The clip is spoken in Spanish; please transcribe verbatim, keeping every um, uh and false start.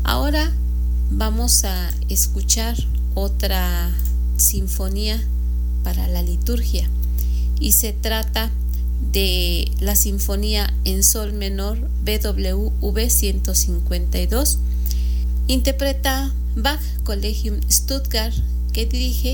Ahora vamos a escuchar otra sinfonía para la liturgia y se trata de la sinfonía en sol menor B W V ciento cincuenta y dos. Interpreta Bach Collegium Stuttgart, que dirige